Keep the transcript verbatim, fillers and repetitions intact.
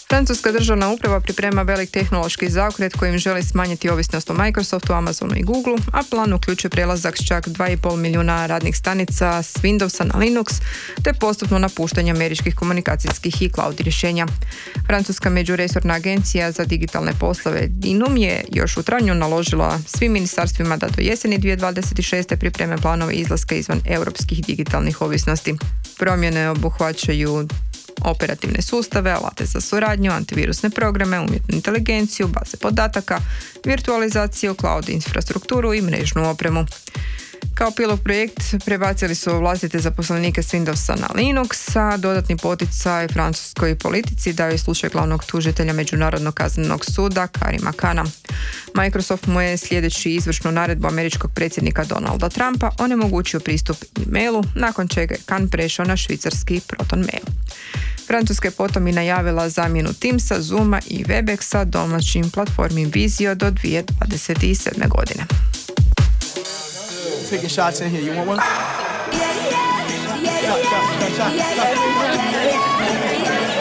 Francuska državna uprava priprema velik tehnološki zaokret kojim želi smanjiti ovisnost o Microsoftu, Amazonu i Googleu, a plan uključuje prelazak s čak dva i pol milijuna radnih stanica s Windowsa na Linux, te postupno napuštanje američkih komunikacijskih i cloud rješenja. Francuska međuresorna agencija za digitalne poslove D I N U M je još u travnju naložila svim ministarstvima da do jeseni dvije tisuće dvadeset šeste pripreme planove izlaska izvan europskih digitalnih ovisnosti. Promjene obuhvaćaju operativne sustave, alate za suradnju, antivirusne programe, umjetnu inteligenciju, baze podataka, virtualizaciju, cloud infrastrukturu i mrežnu opremu. Kao pilot projekt prebacili su vlastite zaposlenike s Windowsa na Linux, a dodatni poticaj francuskoj politici dao je slučaj glavnog tužitelja Međunarodnog kaznenog suda Karima Kana. Microsoft mu je sljedeći izvršnu naredbu američkog predsjednika Donalda Trumpa onemogućio pristup e-mailu, nakon čega je Kan prešao na švicarski Proton Mail. Francuska je potom i najavila zamjenu Teamsa, Zooma i Webexa domaćim platformi Visio do dvije tisuće dvadeset sedme godine. Taking shots in here. You want one? Yeah, yeah, yeah, yeah, yeah, yeah, yeah.